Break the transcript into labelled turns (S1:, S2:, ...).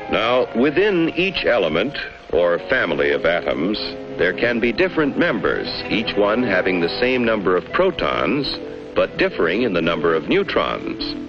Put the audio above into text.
S1: Now, within each element, or family of atoms, there can be different members, each one having the same number of protons, but differing in the number of neutrons.